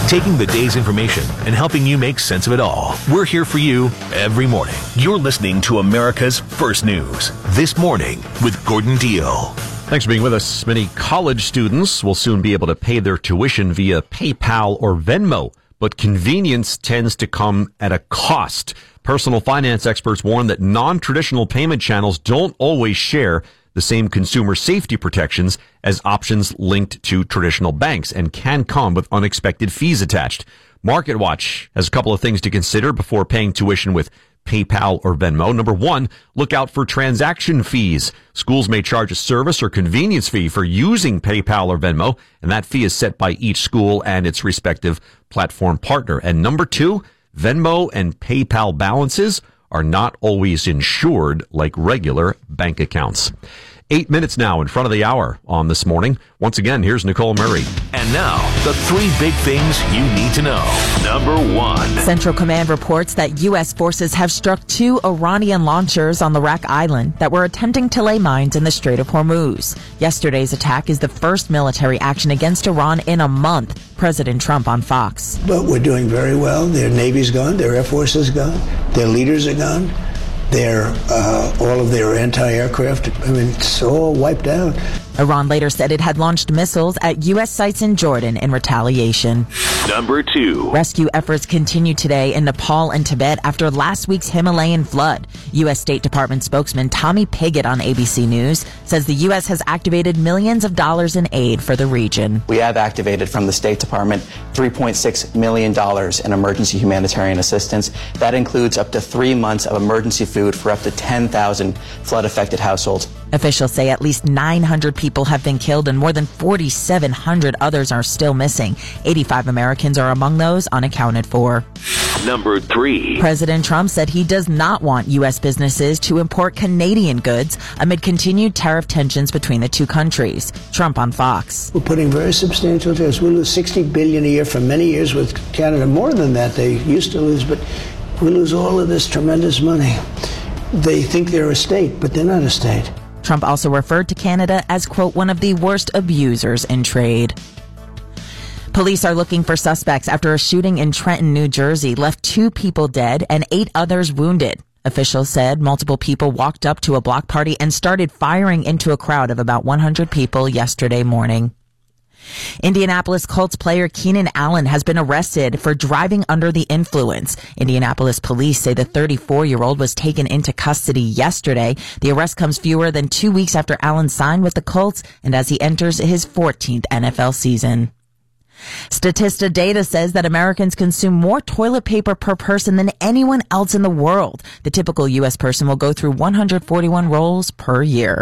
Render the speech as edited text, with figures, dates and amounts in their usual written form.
taking the day's information and helping you make sense of it all. We're here for you every morning. You're listening to America's First News, This Morning with Gordon Deal. Thanks for being with us. Many college students will soon be able to pay their tuition via PayPal or Venmo, but convenience tends to come at a cost. Personal finance experts warn that non-traditional payment channels don't always share the same consumer safety protections as options linked to traditional banks and can come with unexpected fees attached. MarketWatch has a couple of things to consider before paying tuition with PayPal or Venmo. Number one, look out for transaction fees. Schools may charge a service or convenience fee for using PayPal or Venmo, and that fee is set by each school and its respective platform partner. And number two, Venmo and PayPal balances are not always insured like regular bank accounts. 8 minutes now in front of the hour on This Morning. Once again, here's Nicole Murray. And now, the three big things you need to know. Number one. Central Command reports that U.S. forces have struck 2 Iranian launchers on the Rak Island that were attempting to lay mines in the Strait of Hormuz. Yesterday's attack is the first military action against Iran in a month. President Trump on Fox. But we're doing very well. Their Navy's gone. Their Air Force is gone. Their leaders are gone. All of their anti-aircraft, it's all wiped out. Iran later said it had launched missiles at U.S. sites in Jordan in retaliation. Number two. Rescue efforts continue today in Nepal and Tibet after last week's Himalayan flood. U.S. State Department spokesman Tommy Pigott on ABC News says the U.S. has activated millions of dollars in aid for the region. We have activated from the State Department $3.6 million in emergency humanitarian assistance. That includes up to 3 months of emergency food for up to 10,000 flood-affected households. Officials say at least 900 people have been killed and more than 4,700 others are still missing. 85 Americans are among those unaccounted for. Number three. President Trump said he does not want U.S. businesses to import Canadian goods amid continued tariff tensions between the two countries. Trump on Fox. We're putting very substantial tariffs. We lose $60 billion a year for many years with Canada. More than that they used to lose, but we lose all of this tremendous money. They think they're a state, but they're not a state. Trump also referred to Canada as, quote, one of the worst abusers in trade. Police are looking for suspects after a shooting in Trenton, New Jersey left 2 people dead and 8 others wounded. Officials said multiple people walked up to a block party and started firing into a crowd of about 100 people yesterday morning. Indianapolis Colts player Keenan Allen has been arrested for driving under the influence. Indianapolis police say the 34-year-old was taken into custody yesterday. The arrest comes fewer than 2 weeks after Allen signed with the Colts and as he enters his 14th NFL season. Statista data says that Americans consume more toilet paper per person than anyone else in the world. The typical U.S. person will go through 141 rolls per year.